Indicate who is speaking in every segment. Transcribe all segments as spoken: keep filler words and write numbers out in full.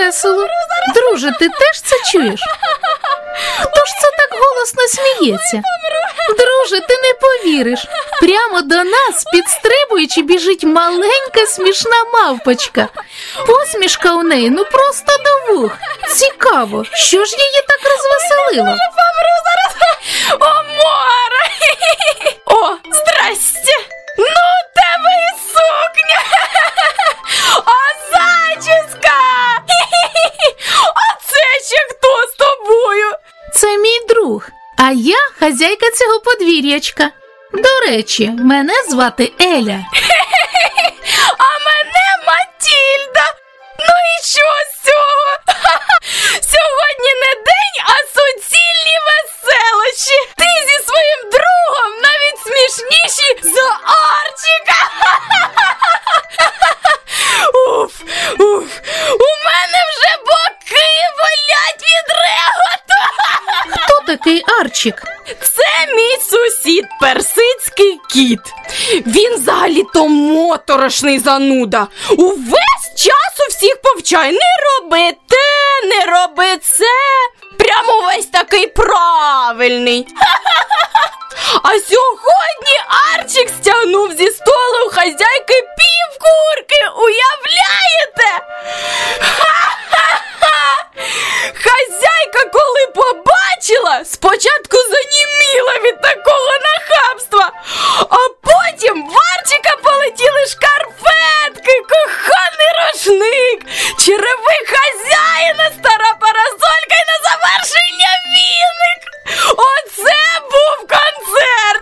Speaker 1: весело. Друже, ти теж це чуєш? Хто ж це так голосно сміється? Друже, ти не повіриш. Прямо до нас, підстрибуючи, біжить маленька смішна мавпочка. Посмішка у неї, ну просто до вух. Цікаво, що ж її так розвеселило?
Speaker 2: О, Мора! О, здрасте! Ну, у тебе і сукня! А зачіска! А це ще хто з тобою?
Speaker 1: Це мій друг, а я хазяйка цього подвір'ячка. До речі, мене звати Еля.
Speaker 2: А мене Матільда. Ну і що з цього? Сьогодні не день, а суцільні веселощі. Ти зі своїм другом навіть смішніші за Арчика. Уф, уф, у мене вже боки болять від реготу.
Speaker 1: Хто такий Арчик?
Speaker 2: Це мій сусід, персидський кіт. Він взагалі-то моторошний зануда. Увесь час у всіх повчає: не роби те, не роби це. Прямо весь такий правильний. А сьогодні Арчик стягнув зі столу у хазяйки півкурки. Уявляєте? Хазяйка, коли побачила, спочатку заніміла від такого нахабства, а потім в Арчика полетіли шкарпетки, коханий рушник, черевик хазяїна, стара парасолька і на завершення віник. Оце був концерт!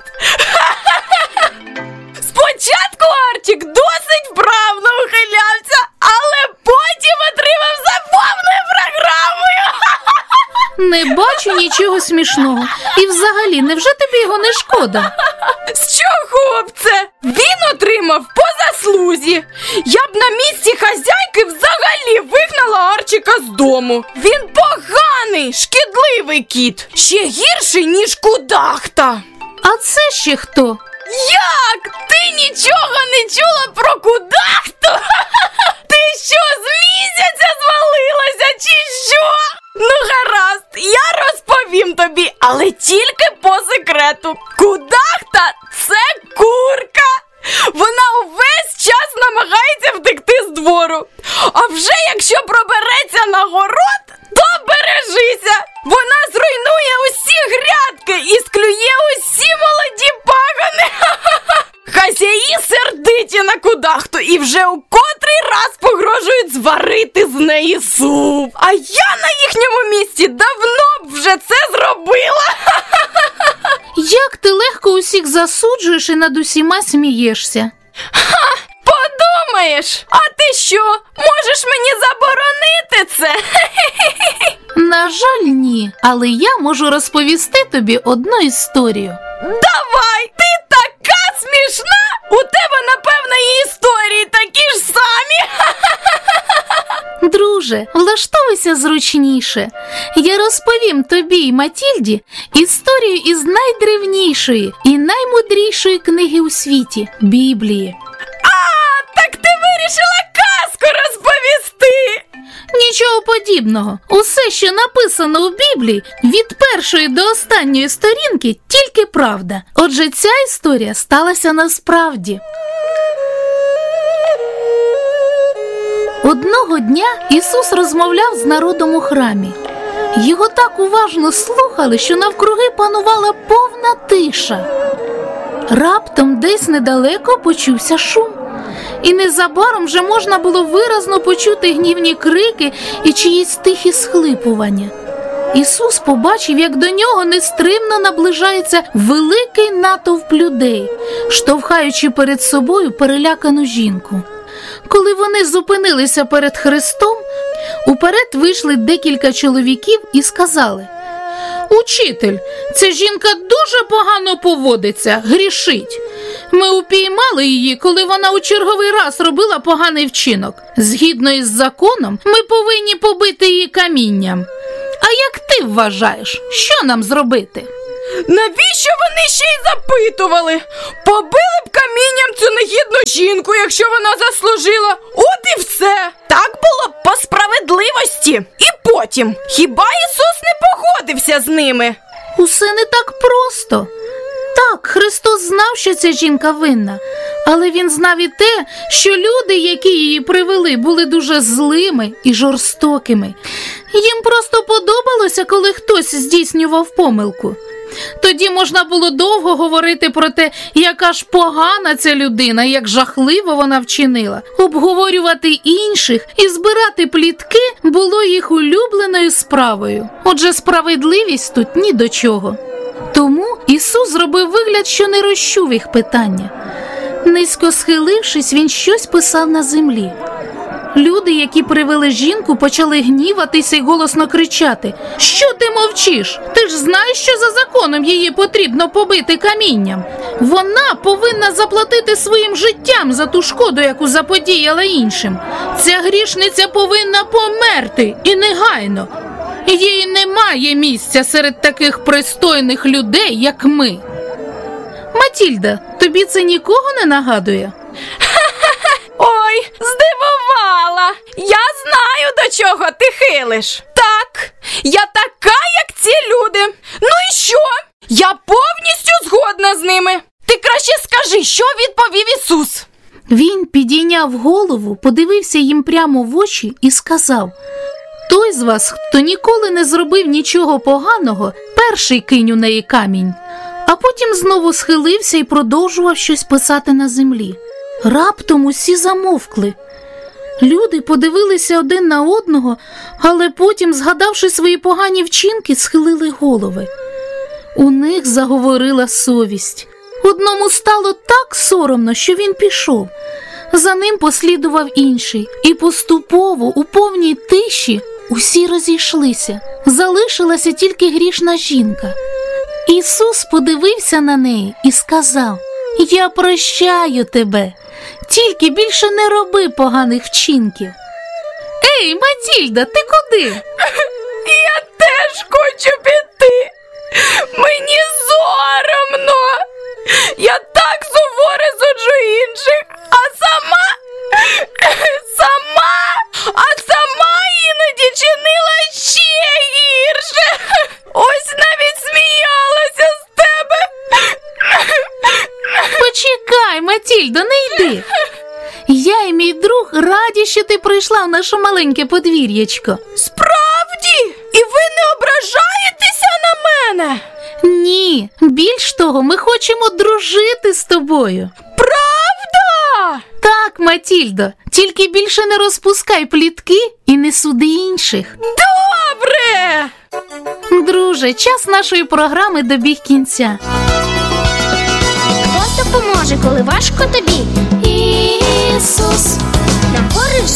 Speaker 2: Спочатку Арчик досить вправно ухилявся, але потім отримав за повною програмою.
Speaker 1: Не бачу нічого смішного. І взагалі, невже тобі його не шкода?
Speaker 2: З чого б це? Він отримав по заслузі. Я б на місці хазяйки взагалі вигнала Арчика з дому. Він поганий, шкідливий кіт. Ще гірший, ніж кудахта.
Speaker 1: А це ще хто?
Speaker 2: Як? Ти нічого не чула про кудахту? Ти що, з місяця звалилася, чи що? Ну гаразд, я розповім тобі, але тільки по секрету. Кудахта – це курка. Вона увесь час намагається втекти з двору. А вже якщо пробереться на город, то бережися. Вона зруйнує усі грядки і склює усі молоді пагони. Хазяї сердиті на кудахту і вже у котрий раз погрожують зварити з неї суп. А я на їхньому місці давно б вже це зробила.
Speaker 1: Як ти легко усіх засуджуєш і над усіма смієшся?
Speaker 2: Ха, подумаєш, а ти що, можеш мені заборонити це?
Speaker 1: На жаль, ні, але я можу розповісти тобі одну історію.
Speaker 2: Давай, ти така смішна, у тебе, напевно, і історії такі ж самі.
Speaker 1: Друже, влаштовуйся зручніше. Я розповім тобі і Матільді історію із найдревнішої і наймудрішої книги у світі – Біблії.
Speaker 2: А, так ти вирішила казку розповісти.
Speaker 1: Нічого подібного. Усе, що написано у Біблії, від першої до останньої сторінки, тільки правда. Отже, ця історія сталася насправді. Одного дня Ісус розмовляв з народом у храмі. Його так уважно слухали, що навкруги панувала повна тиша. Раптом десь недалеко почувся шум. І незабаром вже можна було виразно почути гнівні крики і чиїсь тихі схлипування. Ісус побачив, як до нього нестримно наближається великий натовп людей, штовхаючи перед собою перелякану жінку. Коли вони зупинилися перед Христом, уперед вийшли декілька чоловіків і сказали: «Учитель, ця жінка дуже погано поводиться, грішить. Ми упіймали її, коли вона у черговий раз робила поганий вчинок. Згідно із законом, ми повинні побити її камінням. А як ти вважаєш, що нам зробити?»
Speaker 2: Навіщо вони ще й запитували? Побили б камінням цю негідну жінку, якщо вона заслужила. От і все. Так було б по справедливості. І потім, хіба Ісус не погодився з ними?
Speaker 1: Усе не так просто. Так, Христос знав, що ця жінка винна, але він знав і те, що люди, які її привели, були дуже злими і жорстокими. Їм просто подобалося, коли хтось здійснював помилку. Тоді можна було довго говорити про те, яка ж погана ця людина, як жахливо вона вчинила. Обговорювати інших і збирати плітки було їх улюбленою справою. Отже, справедливість тут ні до чого. Тому Ісус зробив вигляд, що не розчув їх питання. Низько схилившись, він щось писав на землі. Люди, які привели жінку, почали гніватися й голосно кричати: «Що ти мовчиш? Ти ж знаєш, що за законом її потрібно побити камінням. Вона повинна заплатити своїм життям за ту шкоду, яку заподіяла іншим. Ця грішниця повинна померти, і негайно. Їй немає місця серед таких пристойних людей, як ми». Матільда, тобі це нікого не нагадує?
Speaker 2: Ой, здивувала! Я знаю, до чого ти хилиш. Так, я така, як ці люди. Ну і що? Я повністю згодна з ними. Ти краще скажи, що відповів Ісус?
Speaker 1: Він підійняв голову, подивився їм прямо в очі і сказав: «Той з вас, хто ніколи не зробив нічого поганого, перший кинь у неї камінь». А потім знову схилився і продовжував щось писати на землі. Раптом усі замовкли. Люди подивилися один на одного, але потім, згадавши свої погані вчинки, схилили голови. У них заговорила совість. Одному стало так соромно, що він пішов. За ним послідував інший. І поступово, у повній тиші, усі розійшлися. Залишилася тільки грішна жінка. Ісус подивився на неї і сказав: «Я прощаю тебе. Тільки більше не роби поганих вчинків». Ей, Матільда, ти куди?
Speaker 2: Я теж хочу піти. Мені соромно. Я так суворо суджу інших, а сама, сама, а сама іноді чинила ще гірше. Ось навіть сміялася з тебе.
Speaker 1: Почекай, Матільдо, не йди. Я і мій друг раді, що ти прийшла в наше маленьке подвір'ячко.
Speaker 2: Справді? І ви не ображаєтеся на мене?
Speaker 1: Ні, більш того, ми хочемо дружити з тобою.
Speaker 2: Правда?
Speaker 1: Так, Матільдо, тільки більше не розпускай плітки і не суди інших.
Speaker 2: Добре!
Speaker 1: Друже, час нашої програми добіг кінця.
Speaker 3: Хто допоможе, коли важко тобі? Ісус.